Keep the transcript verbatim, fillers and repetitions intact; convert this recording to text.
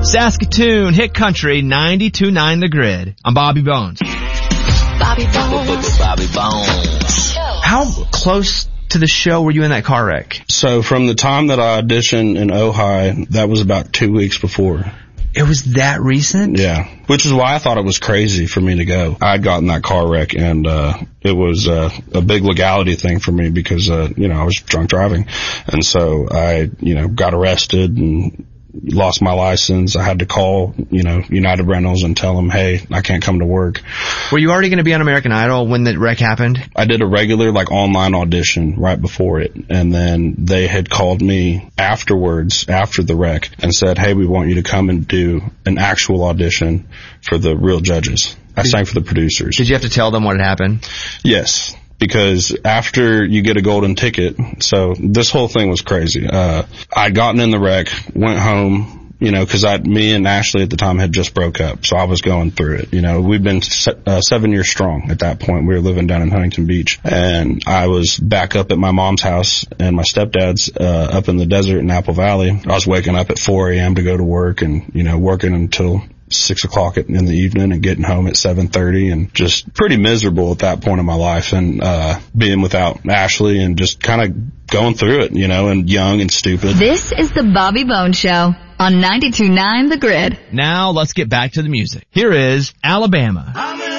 Saskatoon, hit country, ninety-two point nine The Grid. I'm Bobby Bones. Bobby Bones. Bobby Bones. How close to the show were you in that car wreck? So from the time that I auditioned in Ojai, that was about two weeks before. It was that recent? Yeah, which is why I thought it was crazy for me to go. I had gotten that car wreck, and uh it was uh, a big legality thing for me because, uh, you know, I was drunk driving. And so I, you know, got arrested and lost my license. I had to call, you know, United Rentals and tell them, hey, I can't come to work. Were you already going to be on American Idol when the wreck happened? I did a regular, like, online audition right before it. And then they had called me afterwards, after the wreck, and said, hey, we want you to come and do an actual audition for the real judges. I sang for the producers. Did you have to tell them what had happened? Yes. Because after you get a golden ticket, so this whole thing was crazy. Uh, I'd gotten in the wreck, went home, you know, cause I, me and Ashley at the time had just broke up. So I was going through it. You know, we'd been se- uh, seven years strong at that point. We were living down in Huntington Beach, and I was back up at my mom's house and my stepdad's, uh, up in the desert in Apple Valley. I was waking up at four a.m. to go to work and, you know, working until six o'clock in the evening and getting home at seven thirty, and just pretty miserable at that point in my life, and uh being without Ashley and just kind of going through it, you know, and young and stupid. This is the Bobby Bones Show on ninety-two point nine The Grid. Now let's get back to the music. Here is Alabama.